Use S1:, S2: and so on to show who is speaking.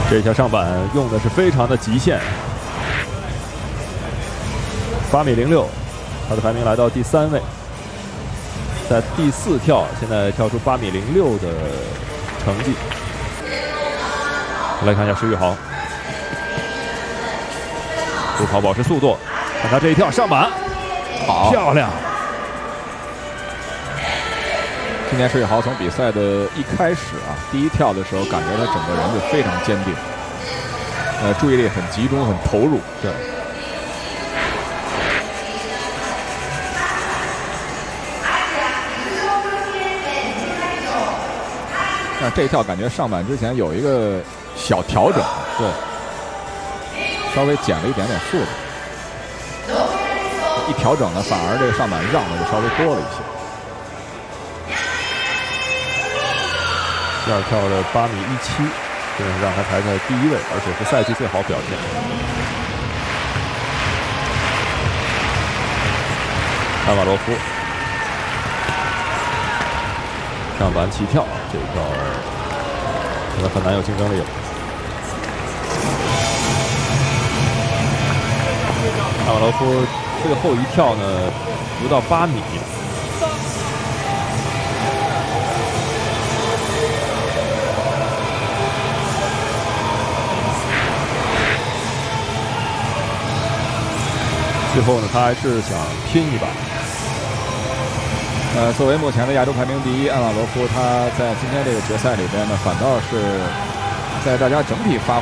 S1: 这条上板用的是非常的极限，8.06米，他的排名来到第3位，在第4跳，现在跳出8.06米的成绩。来看一下石宇豪，不跑保持速度，看他这一跳上板，好漂亮。
S2: 今年石宇豪从比赛的一开始啊，第一跳的时候，感觉他整个人就非常坚定，注意力很集中，很投入。
S1: 对。
S2: 但这一跳感觉上板之前有一个小调整，
S1: 对，
S2: 稍微减了一点点速度。一调整呢，反而这个上板让的就稍微多了一些。
S1: 第2跳的8.17米，这是让他排在第1位，而且是赛季最好表现。卡瓦罗夫上板起跳，这一跳可能很难有竞争力了。卡瓦罗夫最后一跳呢，不到8米。最后呢，他还是想拼一把。
S2: 作为目前的亚洲排名第1，安瓦罗夫他在今天这个决赛里边呢，反倒是在大家整体发